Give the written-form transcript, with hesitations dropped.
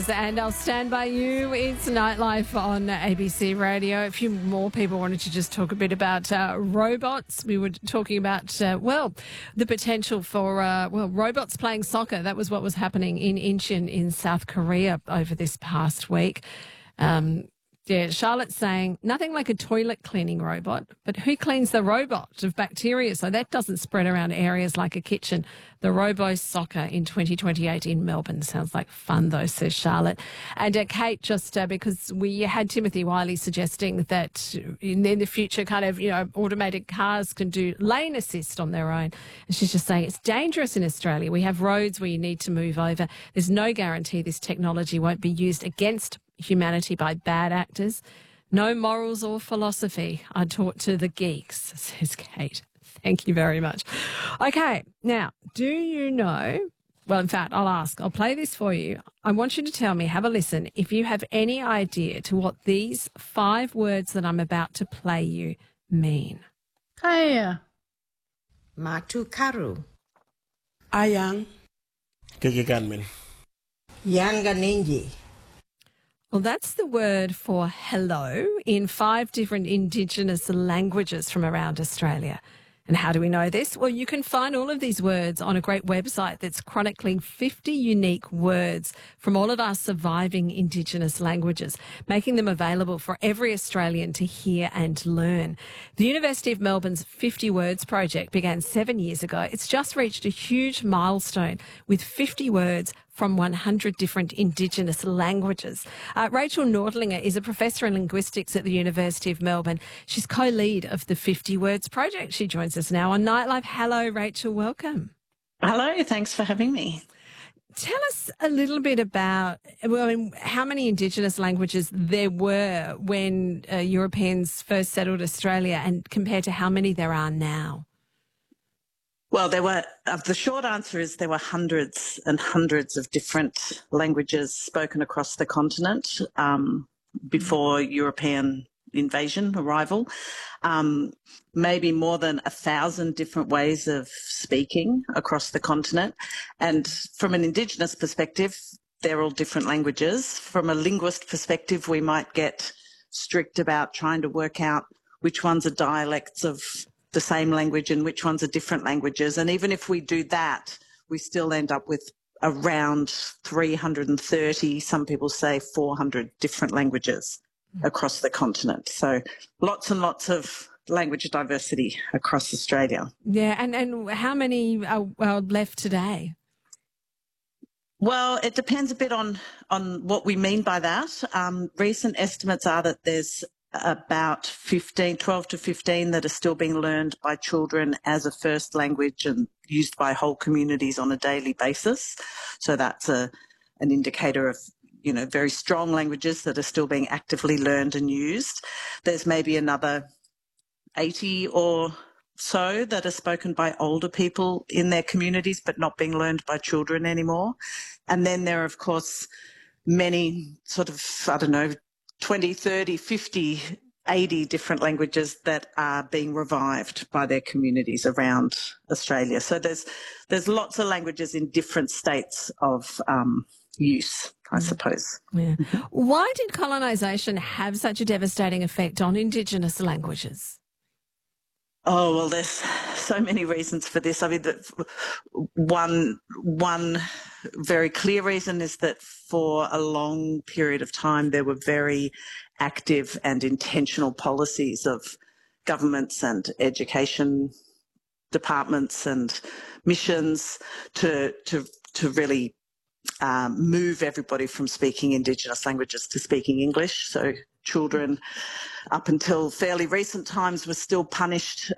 And I'll stand by you. It's Nightlife on ABC Radio. A few more people wanted to just talk a bit about robots. We were talking about, the potential for, robots playing soccer. That was what was happening in Incheon in South Korea over this past week. Charlotte's saying, nothing like a toilet cleaning robot, but who cleans the robot of bacteria so that doesn't spread around areas like a kitchen? The Robo Soccer in 2028 in Melbourne. Sounds like fun though, says Charlotte. And Kate, just because we had Timothy Wiley suggesting that in the future automated cars can do lane assist on their own. And she's just saying it's dangerous in Australia. We have roads where you need to move over. There's no guarantee this technology won't be used against humanity by bad actors. No morals or philosophy are taught to the geeks, says Kate. Thank you very much. Okay, now, do you know, well, in fact, I'll play this for you. I want you to tell me, have a listen, if you have any idea to what these 5 words that I'm about to play you mean. Kaya. Matukaru. Ayang. Kikikanmin. Yanganinji. Well, that's the word for hello in 5 different Indigenous languages from around Australia. And how do we know this? Well, you can find all of these words on a great website that's chronicling 50 unique words from all of our surviving Indigenous languages, making them available for every Australian to hear and learn. The University of Melbourne's 50 Words project began 7 years ago. It's just reached a huge milestone with 50 words from 100 different Indigenous languages. Rachel Nordlinger is a professor in linguistics at the University of Melbourne. She's co-lead of the 50 Words project. She joins us now on Nightlife. Hello, Rachel. Welcome. Hello, thanks for having me. Tell us a little bit about how many Indigenous languages there were when Europeans first settled Australia and compared to how many there are now. Well, the short answer is there were hundreds and hundreds of different languages spoken across the continent before European arrival. Maybe more than 1,000 different ways of speaking across the continent. And from an Indigenous perspective, they're all different languages. From a linguist perspective, we might get strict about trying to work out which ones are dialects of the same language and which ones are different languages. And even if we do that, we still end up with around 330, some people say 400 different languages across the continent. So lots and lots of language diversity across Australia. Yeah, and how many are left today? Well, it depends a bit on what we mean by that. Recent estimates are that there's about 12 to 15 that are still being learned by children as a first language and used by whole communities on a daily basis. So that's an indicator of, very strong languages that are still being actively learned and used. There's maybe another 80 or so that are spoken by older people in their communities but not being learned by children anymore. And then there are, of course, many 20, 30, 50, 80 different languages that are being revived by their communities around Australia. So there's lots of languages in different states of use, I suppose. Yeah. Why did colonisation have such a devastating effect on Indigenous languages? Oh, well, there's so many reasons for this. I mean, one very clear reason is that for a long period of time, there were very active and intentional policies of governments and education departments and missions to really move everybody from speaking Indigenous languages to speaking English. So children, up until fairly recent times, were still punished